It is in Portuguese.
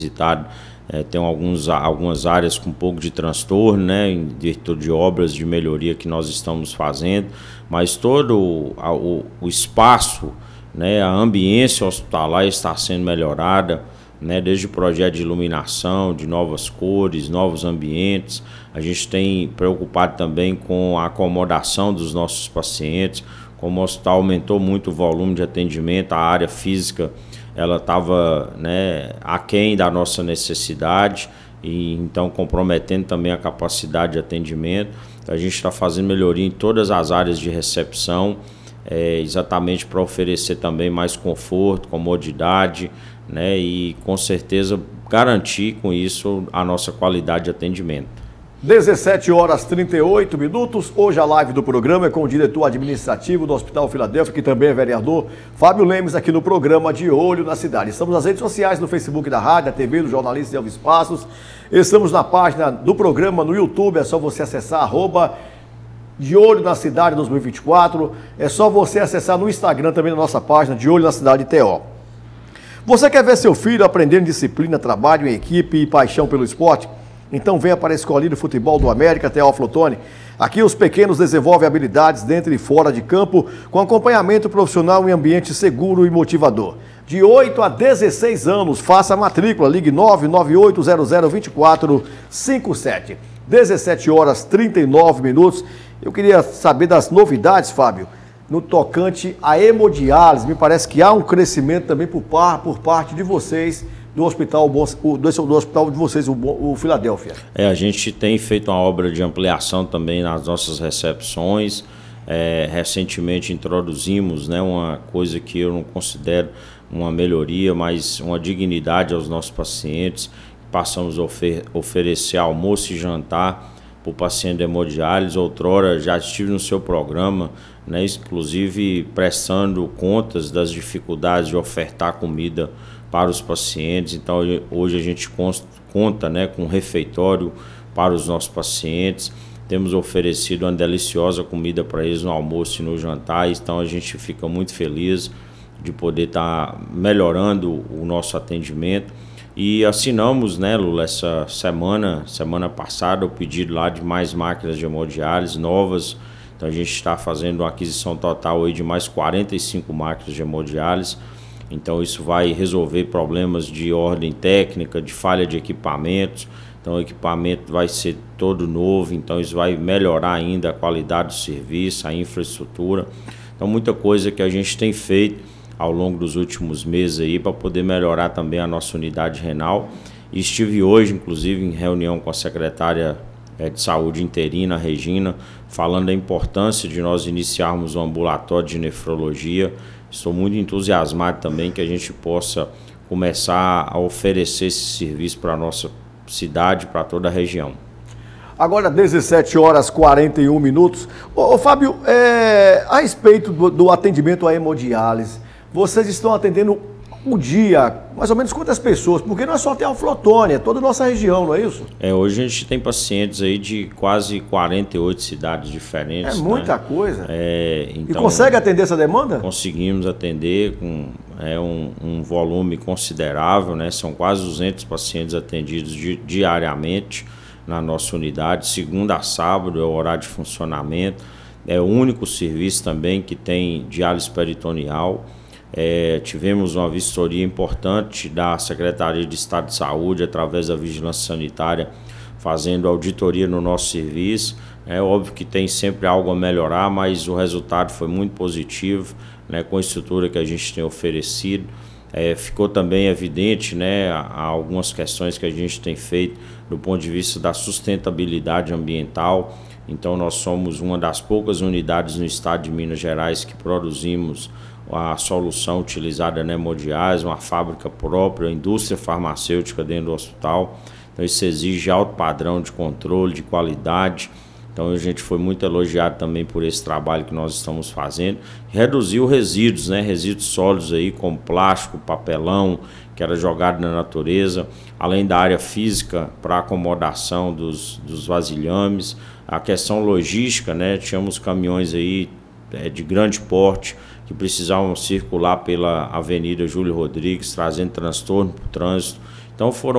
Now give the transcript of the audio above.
visitado. Tem algumas áreas com um pouco de transtorno, né, em virtude de obras de melhoria que nós estamos fazendo, mas todo o espaço, né, a ambiência hospitalar está sendo melhorada, né, desde o projeto de iluminação, de novas cores, novos ambientes. A gente tem preocupado também com a acomodação dos nossos pacientes. Como o hospital aumentou muito o volume de atendimento, a área física ela estava, né, aquém da nossa necessidade e então comprometendo também a capacidade de atendimento. Então, a gente está fazendo melhoria em todas as áreas de recepção, exatamente para oferecer também mais conforto, comodidade, né, e com certeza garantir com isso a nossa qualidade de atendimento. 17h38. Hoje a live do programa é com o diretor administrativo do Hospital Filadélfia, que também é vereador, Fábio Lemes, aqui no programa De Olho na Cidade. Estamos nas redes sociais, no Facebook da rádio, da TV, do jornalista Elvis Passos. Estamos na página do programa no YouTube, é só você acessar @De Olho na Cidade 2024. É só você acessar no Instagram também na nossa página De Olho na Cidade TO. Você quer ver seu filho aprendendo disciplina, trabalho em equipe e paixão pelo esporte? Então venha para a Escolinha de Futebol do América, Teófilo Otoni. Aqui os pequenos desenvolvem habilidades dentro e fora de campo, com acompanhamento profissional em ambiente seguro e motivador. De 8 a 16 anos, faça a matrícula, ligue 998002457. 17h39. Eu queria saber das novidades, Fábio, no tocante à hemodiálise. Me parece que há um crescimento também por parte de vocês, do hospital de vocês, o Filadélfia. A gente tem feito uma obra de ampliação também nas nossas recepções. Recentemente introduzimos, né, uma coisa que eu não considero uma melhoria, mas uma dignidade aos nossos pacientes. Passamos a oferecer almoço e jantar para o paciente de hemodiálise. Outrora já estive no seu programa, né, inclusive prestando contas das dificuldades de ofertar comida para os pacientes. Então hoje a gente conta, né, com um refeitório para os nossos pacientes. Temos oferecido uma deliciosa comida para eles no almoço e no jantar. Então a gente fica muito feliz de poder estar melhorando o nosso atendimento. E assinamos, né, Lula, essa semana passada, o pedido lá de mais máquinas de hemodiálise novas. Então a gente está fazendo uma aquisição total aí de mais 45 máquinas de hemodiálise. Então isso vai resolver problemas de ordem técnica, de falha de equipamentos. Então o equipamento vai ser todo novo, então isso vai melhorar ainda a qualidade do serviço, a infraestrutura. Então muita coisa que a gente tem feito ao longo dos últimos meses aí para poder melhorar também a nossa unidade renal. E estive hoje, inclusive, em reunião com a secretária de saúde interina, Regina, falando da importância de nós iniciarmos um ambulatório de nefrologia. Estou muito entusiasmado também que a gente possa começar a oferecer esse serviço para a nossa cidade, para toda a região. Agora 17h41. Ô Fábio, a respeito do atendimento à hemodiálise, vocês estão atendendo o dia, mais ou menos quantas pessoas? Porque não é só Teófilo Otoni, é toda a nossa região, não é isso? Hoje a gente tem pacientes aí de quase 48 cidades diferentes. É muita, né, coisa. Então, e consegue atender essa demanda? Conseguimos atender com um volume considerável, né? São quase 200 pacientes atendidos diariamente na nossa unidade. Segunda a sábado é o horário de funcionamento. É o único serviço também que tem diálise peritoneal. Tivemos uma vistoria importante da Secretaria de Estado de Saúde, através da Vigilância Sanitária, fazendo auditoria no nosso serviço. É óbvio que tem sempre algo a melhorar, mas o resultado foi muito positivo, né, com a estrutura que a gente tem oferecido. Ficou também evidente, né, algumas questões que a gente tem feito do ponto de vista da sustentabilidade ambiental. Então nós somos uma das poucas unidades no estado de Minas Gerais que produzimos a solução utilizada na hemodiálise, uma fábrica própria, indústria farmacêutica dentro do hospital. Então isso exige alto padrão de controle, de qualidade. Então a gente foi muito elogiado também por esse trabalho que nós estamos fazendo. Reduziu resíduos, né? Resíduos sólidos aí, como plástico, papelão, que era jogado na natureza, além da área física para acomodação dos vasilhames. A questão logística, né? Tínhamos caminhões aí de grande porte que precisavam circular pela Avenida Júlio Rodrigues, trazendo transtorno para o trânsito. Então foram